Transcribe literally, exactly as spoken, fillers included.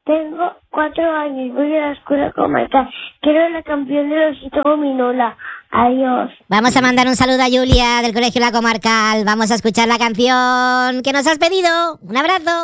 Tengo cuatro años, voy a la escuela comarcal. Quiero la campeón de los Gominola. Adiós. Vamos a mandar un saludo a Julia del Colegio La Comarcal. Vamos a escuchar la canción que nos has pedido. Un abrazo.